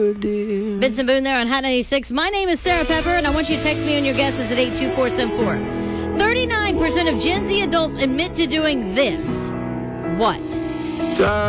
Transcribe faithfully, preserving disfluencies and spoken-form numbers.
Benson Boone there on Hot ninety-six. My name is Sarah Pepper, and I want you to text me on your guesses at eight two four seven four. thirty-nine percent of Gen Z adults admit to doing this. What?